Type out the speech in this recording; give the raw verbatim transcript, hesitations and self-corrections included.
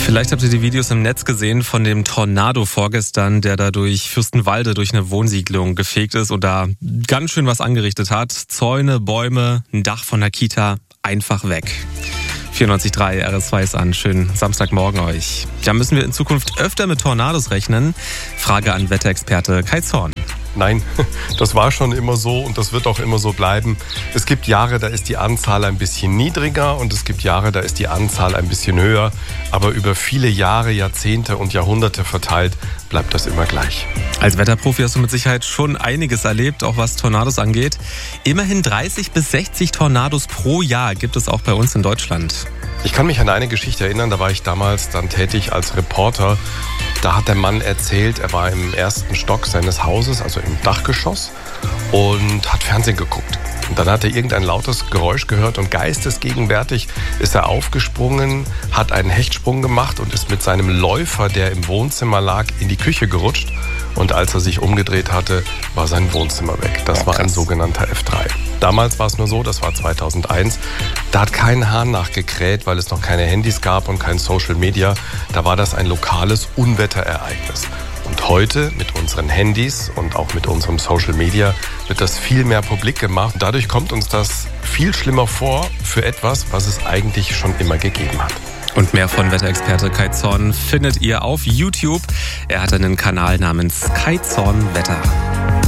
Vielleicht habt ihr die Videos im Netz gesehen von dem Tornado vorgestern, der da durch Fürstenwalde, durch eine Wohnsiedlung gefegt ist und da ganz schön was angerichtet hat. Zäune, Bäume, ein Dach von der Kita, einfach weg. vierundneunzig Komma drei R S zwei ist an. Schönen Samstagmorgen euch. Ja, müssen wir in Zukunft öfter mit Tornados rechnen? Frage an Wetterexperte Kai Zorn. Nein, das war schon immer so und das wird auch immer so bleiben. Es gibt Jahre, da ist die Anzahl ein bisschen niedriger und es gibt Jahre, da ist die Anzahl ein bisschen höher. Aber über viele Jahre, Jahrzehnte und Jahrhunderte verteilt bleibt das immer gleich. Als Wetterprofi hast du mit Sicherheit schon einiges erlebt, auch was Tornados angeht. Immerhin dreißig bis sechzig Tornados pro Jahr gibt es auch bei uns in Deutschland. Ich kann mich an eine Geschichte erinnern, da war ich damals dann tätig als Reporter. Da hat der Mann erzählt, er war im ersten Stock seines Hauses, also im Dachgeschoss, und hat Fernsehen geguckt. Und dann hat er irgendein lautes Geräusch gehört und geistesgegenwärtig ist er aufgesprungen, hat einen Hechtsprung gemacht und ist mit seinem Läufer, der im Wohnzimmer lag, in die Küche gerutscht. Und als er sich umgedreht hatte, war sein Wohnzimmer weg. Das war ein sogenannter F drei. Damals war es nur so, das war zweitausendeins, da hat kein Hahn nachgekräht, weil es noch keine Handys gab und kein Social Media. Da war das ein lokales Unwetterereignis. Und heute mit unseren Handys und auch mit unserem Social Media wird das viel mehr publik gemacht. Und dadurch kommt uns das viel schlimmer vor für etwas, was es eigentlich schon immer gegeben hat. Und mehr von Wetterexperte Kai Zorn findet ihr auf YouTube. Er hat einen Kanal namens Kai Zorn Wetter.